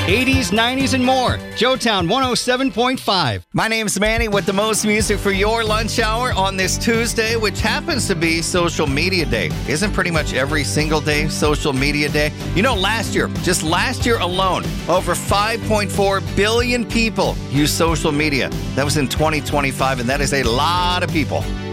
80s, 90s, and more. Joetown 107.5. My name's Manny with the most music for your lunch hour on this Tuesday, which happens to be Social Media Day. Isn't pretty much every single day Social Media Day? You know, just last year alone, over 5.4 billion people use social media. That was in 2025, and that is a lot of people.